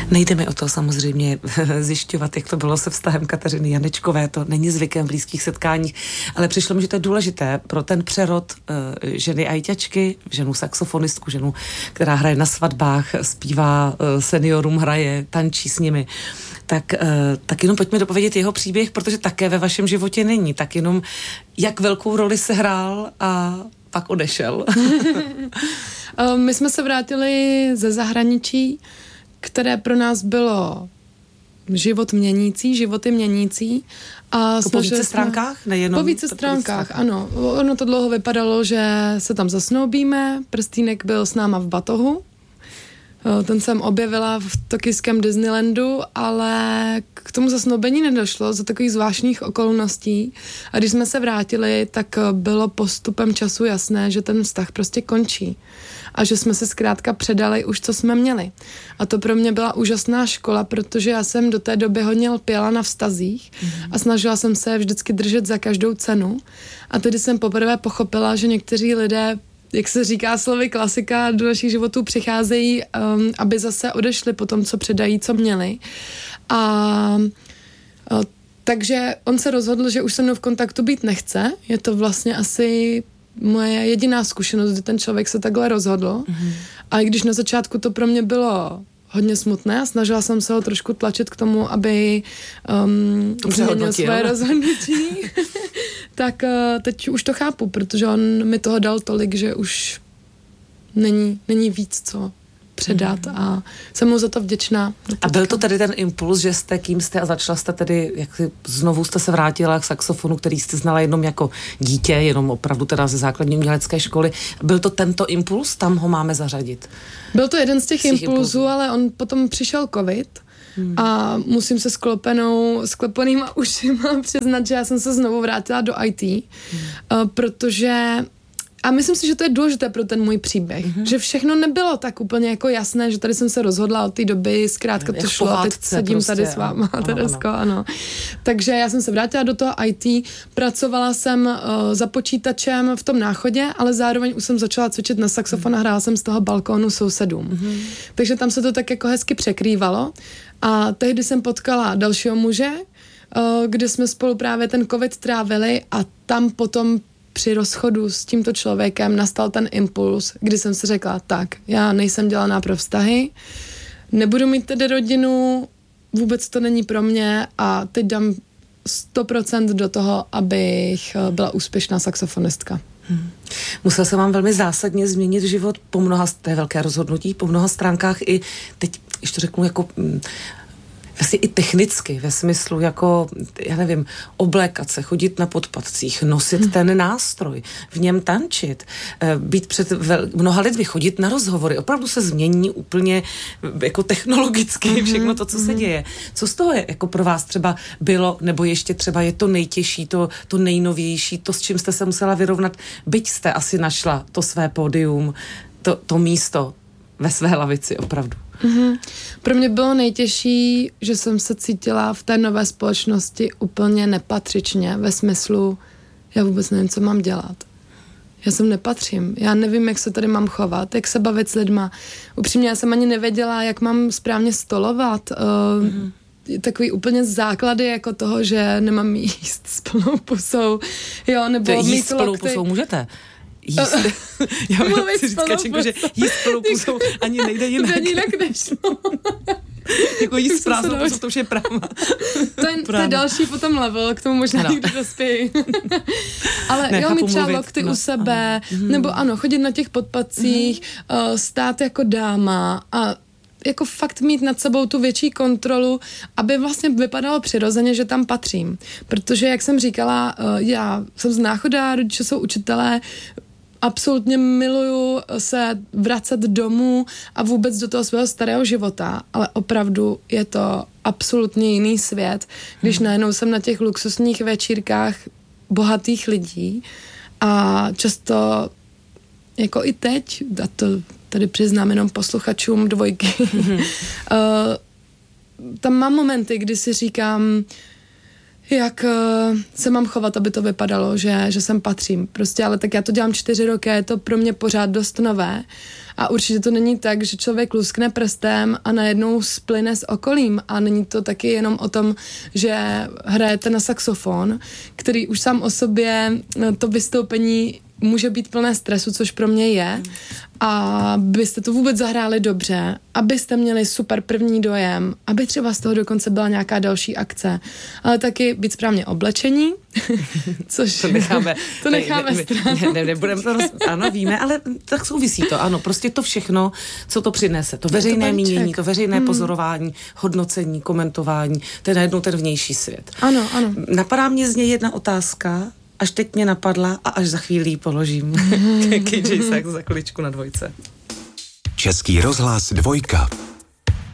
Nejde mi o to samozřejmě zjišťovat, jak to bylo se vztahem Kateřiny Janečkové, to není zvykem v blízkých setkáních, ale přišlo mi, že to je důležité pro ten přerod ženy ajťačky, ženu saxofonistku, ženu, která hraje na svatbách, zpívá seniorům, hraje, tančí s nimi. Tak jenom pojďme dopovědět jeho příběh, protože také ve vašem životě není. Tak jenom, jak velkou roli sehrál a pak odešel. My jsme se vrátili ze zahraničí, které pro nás bylo životy měnící. A po více stránkách? Nejenom po více stránkách, ano. Ono to dlouho vypadalo, že se tam zasnoubíme, prstýnek byl s náma v batohu. Ten jsem objevila v tokijském Disneylandu, ale k tomu zasnoubení nedošlo za takových zvláštních okolností. A když jsme se vrátili, tak bylo postupem času jasné, že ten vztah prostě končí. A že jsme se zkrátka předali už, co jsme měli. A to pro mě byla úžasná škola, protože já jsem do té doby hodně lpěla na vztazích a snažila jsem se vždycky držet za každou cenu. A tedy jsem poprvé pochopila, že někteří lidé, jak se říká slovy klasika, do našich životů přicházejí, aby zase odešli po tom, co předají, co měli. Takže on se rozhodl, že už se mnou v kontaktu být nechce. Je to vlastně asi moje jediná zkušenost, kdy ten člověk se takhle rozhodl. A i když na začátku to pro mě bylo hodně smutné a snažila jsem se ho trošku tlačit k tomu, aby změnil své rozhodnutí, tak teď už to chápu, protože on mi toho dal tolik, že už není víc co předat a jsem mu za to vděčná. A byl to tedy ten impuls, že jste kým jste a začala jste tedy, jak znovu jste se vrátila k saxofonu, který jste znala jenom jako dítě, jenom opravdu teda ze základní umělecké školy. Byl to tento impuls? Tam ho máme zařadit? Byl to jeden z těch impulzů, ale on potom přišel covid a musím se sklopenýma ušima přiznat, že já jsem se znovu vrátila do IT, protože a myslím si, že to je důležité pro ten můj příběh, že všechno nebylo tak úplně jako jasné, že tady jsem se rozhodla od té doby, zkrátka to šlo a teď sedím prostě tady s váma, Teresko, ano. Takže já jsem se vrátila do toho IT, pracovala jsem za počítačem v tom Náchodě, ale zároveň už jsem začala cvičit na saxofon a hrála jsem z toho balkónu sousedům. Takže tam se to tak jako hezky překrývalo a tehdy jsem potkala dalšího muže, kde jsme spolu právě ten covid trávili a tam potom při rozchodu s tímto člověkem nastal ten impuls, kdy jsem si řekla, tak, já nejsem dělaná pro vztahy, nebudu mít tedy rodinu, vůbec to není pro mě a teď dám 100% do toho, abych byla úspěšná saxofonistka. Musel se vám velmi zásadně změnit život po mnoha, to je velké rozhodnutí, po mnoha stránkách i teď, když to řeknu jako vlastně i technicky, ve smyslu jako, já nevím, oblékat se, chodit na podpatcích, nosit ten nástroj, v něm tančit, být před mnoha lidmi, chodit na rozhovory, opravdu se změní úplně jako technologicky všechno to, co se děje. Co z toho je jako pro vás třeba bylo, nebo ještě třeba je to nejtěžší, to nejnovější, to, s čím jste se musela vyrovnat, byť jste asi našla to své pódium, to místo ve své lavici, opravdu. Pro mě bylo nejtěžší, že jsem se cítila v té nové společnosti úplně nepatřičně, ve smyslu, já vůbec nevím, co mám dělat. Já sem nepatřím, já nevím, jak se tady mám chovat, jak se bavit s lidma. Upřímně, já jsem ani nevěděla, jak mám správně stolovat. Takový úplně základy jako toho, že nemám jíst s plnou pusou. Jo, nebo jíst s plnou pusou můžete? Jíst. Já chci říct, Kačenko, že jíst plnou pusou ani nejde jinak. Ani jinak nešlo. Jako jíst s prázdnou pusou, to už je práma. To je další potom level, k tomu možná někdo dospějí. Ale jo, mít třeba lokty u sebe, nebo ano, chodit na těch podpacích, stát jako dáma a jako fakt mít nad sebou tu větší kontrolu, aby vlastně vypadalo přirozeně, že tam patřím. Protože, jak jsem říkala, já jsem z Náchoda, rodiče jsou učitelé, absolutně miluju se vracet domů a vůbec do toho svého starého života, ale opravdu je to absolutně jiný svět, když najednou jsem na těch luxusních večírkách bohatých lidí a často, jako i teď, a to tady přiznám jenom posluchačům Dvojky, tam mám momenty, kdy si říkám, jak se mám chovat, aby to vypadalo, že sem patřím. Prostě, ale tak já to dělám 4 roky, je to pro mě pořád dost nové A určitě to není tak, že člověk luskne prstem a najednou splyne s okolím. A není to taky jenom o tom, že hrajete na saxofon, který už sám o sobě to vystoupení může být plné stresu, což pro mě je. A byste to vůbec zahráli dobře, abyste měli super první dojem, aby třeba z toho dokonce byla nějaká další akce. Ale taky být správně oblečení, což to necháme stranou. Nebudeme to ano, víme, ale tak souvisí to, ano, prostě to všechno, co to přinese, to veřejné mínění, to veřejné pozorování, hodnocení, komentování, to je najednou ten vnější svět. Ano. Napadá mě z něj jedna otázka, až teď mě napadla a až za chvíli ji položím. KJ Sachs za chviličku na Dvojce. Český rozhlas 2.